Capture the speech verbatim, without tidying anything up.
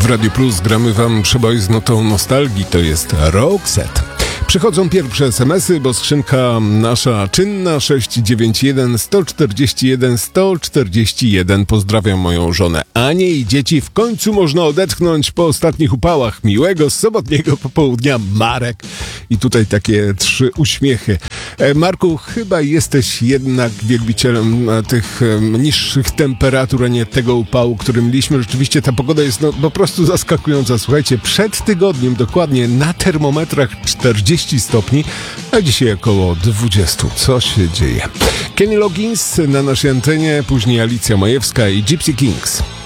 Radiu Plus gramy wam przeboj z notą nostalgii, to jest Roxette. Przychodzą pierwsze es em esy, bo skrzynka nasza czynna sześć dziewięć jeden sto czterdzieści jeden sto czterdzieści jeden. Pozdrawiam moją żonę Anię i dzieci. W końcu można odetchnąć po ostatnich upałach. Miłego sobotniego popołudnia, Marek. I tutaj takie trzy uśmiechy. E, Marku, chyba jesteś jednak wielbicielem tych e, niższych temperatur, a nie tego upału, którym mieliśmy. Rzeczywiście ta pogoda jest no, po prostu zaskakująca. Słuchajcie, przed tygodniem dokładnie na termometrach czterdzieści stopni, a dzisiaj około dwadzieścia. Co się dzieje? Kenny Loggins na naszej antenie, później Alicja Majewska i Gypsy Kings.